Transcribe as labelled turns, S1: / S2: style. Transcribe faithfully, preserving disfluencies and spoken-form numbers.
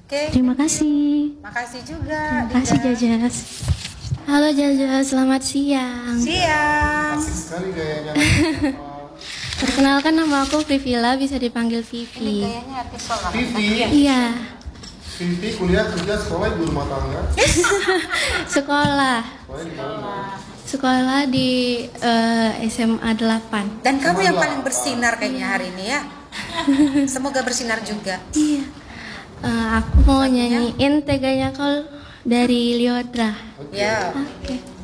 S1: Oke.
S2: Terima kasih.
S1: Makasih juga.
S2: Terima kasih
S1: Dinda.
S2: Jajas. Halo Jajas, selamat siang.
S1: Siang.
S3: Asik sekali gayanya.
S2: Perkenalkan, nama aku Privila, bisa dipanggil
S1: Ini
S2: Vivi.
S1: kayaknya artis sekolah.
S3: Vivi,
S2: Iya,
S3: Vivi kuliah kerja sekolah ibu rumah tangga.
S2: sekolah.
S3: Sekolah di mana?
S2: Sekolah di eh, S M A delapan.
S1: Dan kamu yang paling bersinar kayaknya hari ini ya. Semoga bersinar juga.
S2: Iya. Eh, aku mau
S1: Lagunya?
S2: nyanyiin Teganya Kau dari Lyodra.
S3: Oke.
S1: Ya.
S2: Oke.